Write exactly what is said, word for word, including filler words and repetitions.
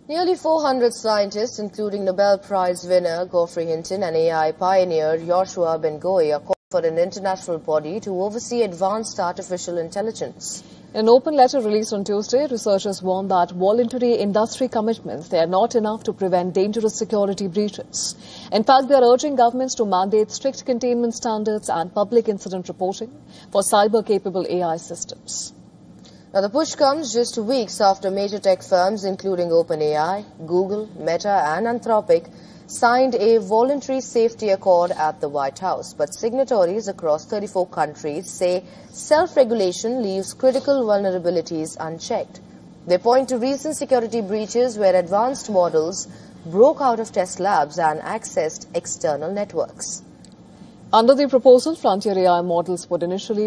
Nearly four hundred scientists, including Nobel Prize winner Geoffrey Hinton and A I pioneer Yoshua Bengio, are called for an international body to oversee advanced artificial intelligence. In an open letter released on Tuesday, researchers warn that voluntary industry commitments, they are not enough to prevent dangerous security breaches. In fact, they are urging governments to mandate strict containment standards and public incident reporting for cyber-capable A I systems. Now, the push comes just weeks after major tech firms, including OpenAI, Google, Meta and Anthropic, signed a voluntary safety accord at the White House. But signatories across thirty-four countries say self-regulation leaves critical vulnerabilities unchecked. They point to recent security breaches where advanced models broke out of test labs and accessed external networks. Under the proposal, frontier A I models would initially